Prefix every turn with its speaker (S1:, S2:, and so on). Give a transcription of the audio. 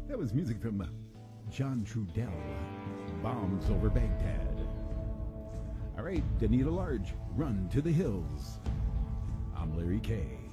S1: That was music from John Trudell, Bombs Over Baghdad. All right, Danita Large, Run to the Hills. I'm Larry K.